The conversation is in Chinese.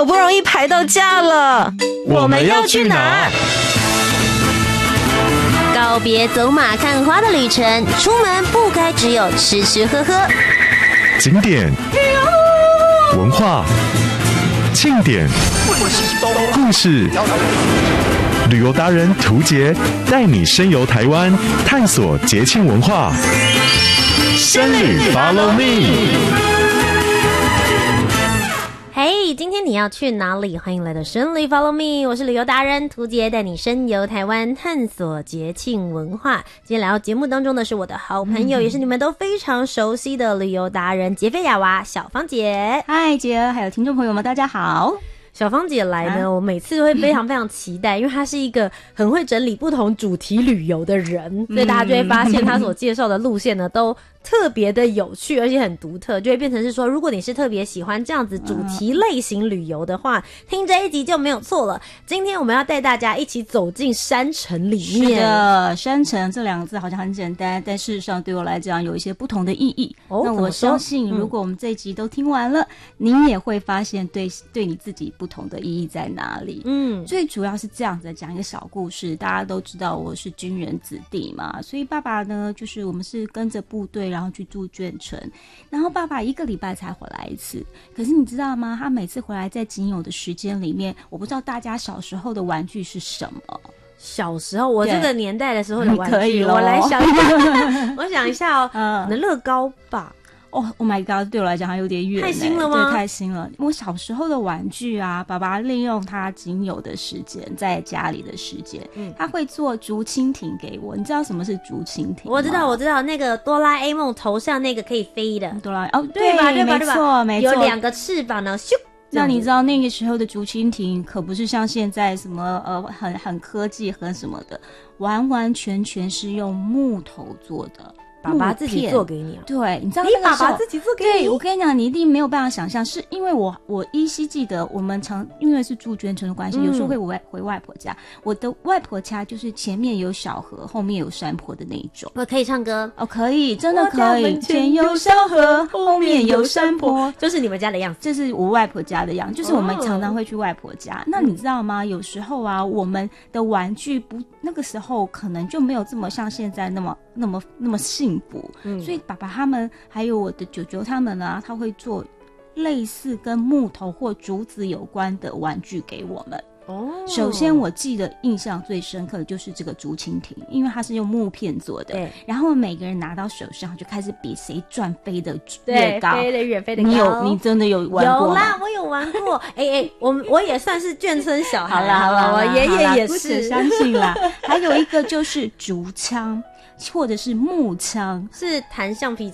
好不容易排到假了， 我们要去哪？ 告别走马看花的旅程，出门不该只有吃吃喝喝。 景点、文化、庆典、故事，旅游达人涂杰带你深游台湾，探索节庆文化。深旅 Follow Me。 嘿，今天你要去哪里？欢迎来到深旅 Follow Me， 我是旅游达人涂杰，带你深游台湾，探索节庆文化。今天来到节目当中的是我的好朋友，也是你们都非常熟悉的旅游达人杰菲亚娃小芳姐。 嗨，杰儿，还有听众朋友们，大家好。 小芳姐来呢，我每次都会非常非常期待，因为她是一个很会整理不同主题旅游的人，所以大家就会发现她所介绍的路线呢都特别的有趣，而且很独特，就会变成是说，如果你是特别喜欢这样子主题类型旅游的话，听这一集就没有错了。今天我们要带大家一起走进山城里面。 是的，山城这两个字好像很简单，但事实上对我来讲有一些不同的意义。那我相信，如果我们这一集都听完了，你也会发现对你自己不同的意义在哪里。最主要是这样子讲一个小故事。大家都知道我是军人子弟嘛，所以爸爸呢，就是我们是跟着部队，然后去住眷村，然后爸爸1个礼拜才回来一次。可是你知道吗？他每次回来在仅有的时间里面，我不知道大家小时候的玩具是什么。 小时候，我这个年代的时候的玩具， 我来想一下，我想一下可能乐高吧。 Oh my god， 对我来讲还有点远， 太新了吗？ 对，太新了。我小时候的玩具啊，爸爸利用他仅有的时间，在家里的时间，他会做竹蜻蜓给我。你知道什么是竹蜻蜓吗？ 我知道，那个哆啦 A 梦头上那个可以飞的哆啦对吧？ 没错， 有2个翅膀呢，咻。 那你知道那个时候的竹蜻蜓可不是像现在什么很科技很什么的，完完全全是用木头做的。 爸爸自己做给你啊？ 对，你知道你爸爸自己做给你？ 对，我跟你讲，你一定没有办法想象，是因为我依稀记得，我们因为是住眷村的关系，有时候会回外婆家。我的外婆家就是前面有小河，后面有山坡的那一种。 我可以唱歌哦，可以，真的可以。前有小河，后面有山坡， 就是你们家的样子。 这是我外婆家的样子，就是我们常常会去外婆家。那你知道吗？有时候啊，我们的玩具那个时候可能就没有这么像现在那么幸福，所以爸爸他们还有我的舅舅他们啊，他会做类似跟木头或竹子有关的玩具给我们。首先我记得印象最深刻的就是这个竹蜻蜓，因为它是用木片做的，然后每个人拿到手上就开始比谁转飞的越高， 飞得远，飞得高。 你真的有玩过吗？ 有啦，我有玩过。我也算是眷村小孩。 好了， 我爷爷也是， 相信啦。还有一个就是竹枪。或者是木枪， 是弹橡皮